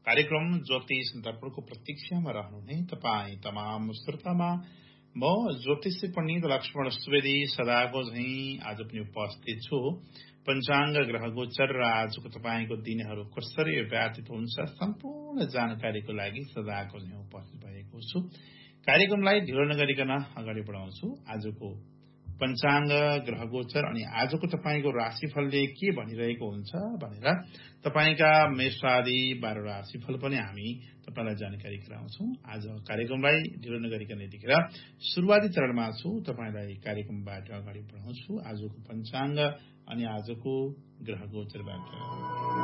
कार्यक्रम ज्योतिष दर्पणको प्रतीक्षामा रहनुहुने तपाईँ तमाम श्रोतामा म ज्योतिष पण्डित लक्ष्मण सुवेदी सदाको झैं आज पनि उपस्थित छु। पञ्चाङ्ग ग्रह गोचर र आजको तपाईँको दिनहरू कसरी व्यतीत हुन्छ सम्पूर्ण जानकारीको लागि सदाको झैं उपस्थित भएको छु। कार्यक्रमलाई ढिलो नगरिकन अगाडि बढाउँछु। आजको पञ्चाङ्ग ग्रह गोचर अनि आजको तपाईको राशिफलले के भनिरहेको हुन्छ भनेर तपाईका मेषादि 12 राशिफल पनि हामी तपाईलाई जानकारी गराउँछौं। आज कार्यक्रमलाई ढिलो नगरिकन यतिखेर सुरुवाती चरणमा छु। तपाईलाई कार्यक्रमबाट अगाडि बढाउँछु आजको पञ्चाङ्ग अनि आजको ग्रह गोचरबाट।